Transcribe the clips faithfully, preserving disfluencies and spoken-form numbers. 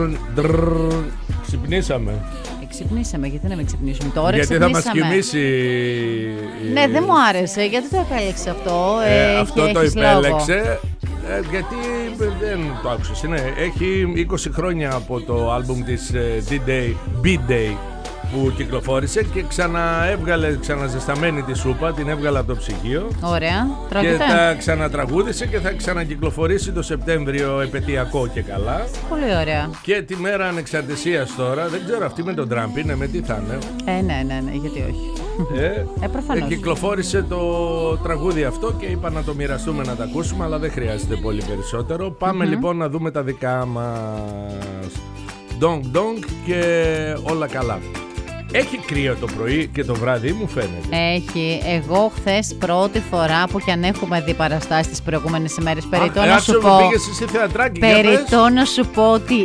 Ξυπνήσαμε. Ξυπνήσαμε, γιατί να μην ξυπνήσουμε τώρα? Γιατί θα μας κοιμήσει. Ναι, δεν μου άρεσε. Γιατί το επέλεξε αυτό? Ε, ε, αυτό έχει, το επέλεξε. Ε, γιατί δεν το άκουσες. Είναι, έχει είκοσι χρόνια από το άλμπουμ της D-Day, B-Day που κυκλοφόρησε και ξαναέβγαλε, ξαναζεσταμένη τη σούπα, την έβγαλε από το ψυγείο. Ωραία, και τρώγεται. τα ξανατραγούδισε και θα ξανακυκλοφορήσει το Σεπτέμβριο επαιτειακό και καλά. Πολύ ωραία. Και τη μέρα ανεξαρτησίας τώρα, δεν ξέρω αυτή με τον Τραμπ είναι, με τι θα είναι. Ε, ναι, ναι, ναι, γιατί όχι. Ε, ε προφανώς. Κυκλοφόρησε το τραγούδι αυτό και είπα να το μοιραστούμε να τα ακούσουμε, αλλά δεν χρειάζεται πολύ περισσότερο. Πάμε mm-hmm. λοιπόν να δούμε τα δικά μας. Donk donk και όλα καλά. Έχει κρύο το πρωί και το βράδυ, μου φαίνεται. Έχει. Εγώ χθες πρώτη φορά που κι αν έχουμε δει παραστάσεις τις προηγούμενες ημέρες, περιττώ να να σου πω. Πήγες εσύ θεατράκι, περιττώ να σου πω ότι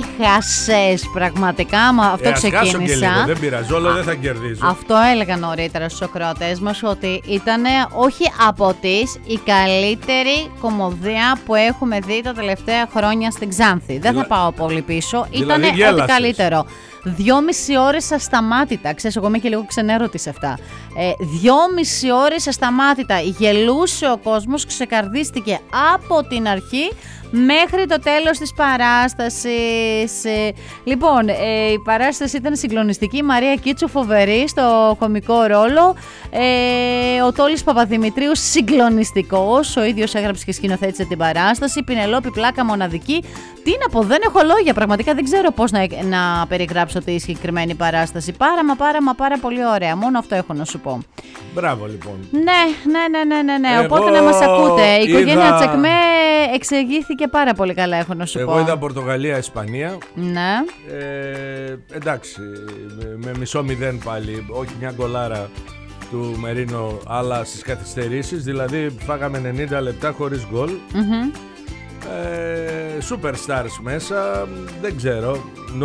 έχασες πραγματικά. Μα αυτό ε, ξεκίνησα. Και λίγο, δεν πειράζει, όλο δεν θα κερδίζω. Αυτό έλεγα νωρίτερα στους ακροατές μας, ότι ήταν όχι από τις η καλύτερη κομμωδία που έχουμε δει τα τελευταία χρόνια στην Ξάνθη. Δεν θα πάω πολύ πίσω. Δηλαδή, ήταν ό,τι καλύτερο. Δυόμιση ώρες ασταμάτητα. Ξέρεις, εγώ είμαι και λίγο ξενέρωτη σε αυτά. Ε, δυόμιση ώρες ασταμάτητα. Γελούσε ο κόσμος, ξεκαρδίστηκε από την αρχή μέχρι το τέλος της παράστασης. Ε, λοιπόν, ε, η παράσταση ήταν συγκλονιστική. Η Μαρία Κίτσου φοβερή στο κωμικό ρόλο. Ε, ο Τόλης Παπαδημητρίου συγκλονιστικός. Ο ίδιος έγραψε και σκηνοθέτησε την παράσταση. Πινελόπη πλάκα μοναδική. Τι να πω, δεν έχω λόγια. Πραγματικά δεν ξέρω πώς να, να περιγράψω τη συγκεκριμένη παράσταση. Πάρα μα πάρα μα πάρα πολύ ωραία. Μόνο αυτό έχω να σου πω. Μπράβο λοιπόν. Ναι, ναι, ναι, ναι, ναι, ναι. Εγώ Οπότε να μας ακούτε. Η είδα... οικογένεια Τσεκμέ εξηγήθηκε πάρα πολύ καλά, έχω να σου Εγώ πω. Εγώ είδα Πορτογαλία-Ισπανία. Ναι. Ε, εντάξει, με μισό μηδέν πάλι, όχι μια γκολάρα του Μερίνο, αλλά στις καθυστερήσεις, δηλαδή φάγαμε ενενήντα λεπτά χωρίς γκολ. Mm-hmm. Ε, superstars μέσα, δεν ξέρω.